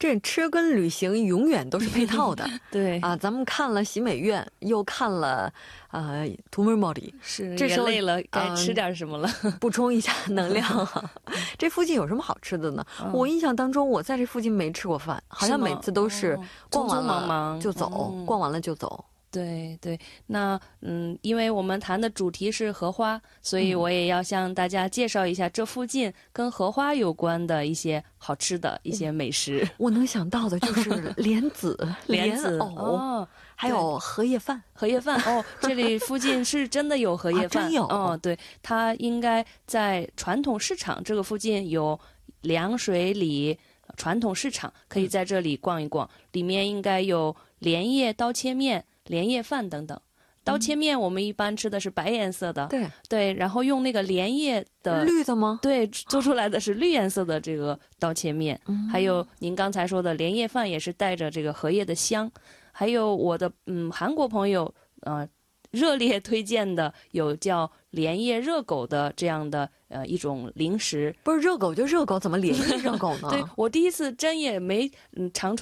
这吃跟旅行永远都是配套的。 对啊，咱们看了喜美院，又看了图门茂里， 是这时候也累了，该吃点什么了。 补充一下能量啊。这附近有什么好吃的呢？我印象当中我在这附近没吃过饭，好像每次都是逛完了就走，逛完了就走。 对对，那因为我们谈的主题是荷花，所以我也要向大家介绍一下这附近跟荷花有关的一些好吃的一些美食。 我能想到的就是莲子、 莲藕，还有荷叶饭。 荷叶饭哦，这里附近是真的有荷叶饭， 真有。 对，它应该在传统市场这个附近有凉水里传统市场，可以在这里逛一逛，里面应该有莲叶刀切面、莲叶饭等等。刀切面我们一般吃的是白颜色的，对，然后用那个莲叶的绿的吗？ 对，做出来的是绿颜色的这个刀切面。还有您刚才说的莲叶饭也是带着这个荷叶的香。还有我的韩国朋友热烈推荐的有叫莲叶热狗的这样的一种零食。 不是热狗就热狗，怎么莲叶热狗呢？ 对，我第一次真也没尝出